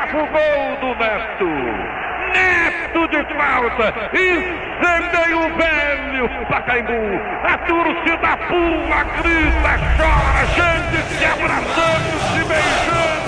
marca o gol do Neto. Neto de falta, incendeia o velho Pacaembu, a torcida pula, grita, chora, gente se abraçando, se beijando.